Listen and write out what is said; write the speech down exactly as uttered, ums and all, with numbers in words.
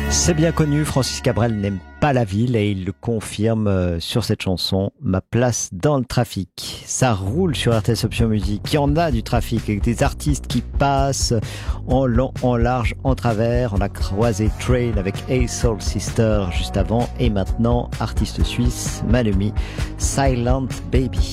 C'est bien connu, Francis Cabrel n'aime pas la ville et il le confirme sur cette chanson, Ma place dans le trafic. Ça roule sur R T S Option Musique, il y en a du trafic avec des artistes qui passent en long, en large, en travers. On a croisé Train avec A Soul Sister juste avant et maintenant, artiste suisse, Malumi, Silent Baby.